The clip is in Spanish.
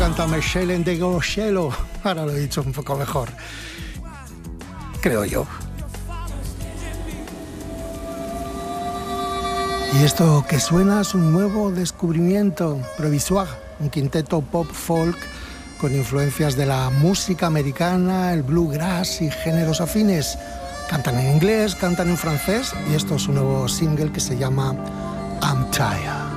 Canta Michelle en Degoscelo. Ahora lo he dicho un poco mejor, creo yo. Y esto que suena es un nuevo descubrimiento, Provisoire, un quinteto pop folk con influencias de la música americana, el bluegrass y géneros afines. Cantan en inglés, cantan en francés y esto es un nuevo single que se llama I'm Tired.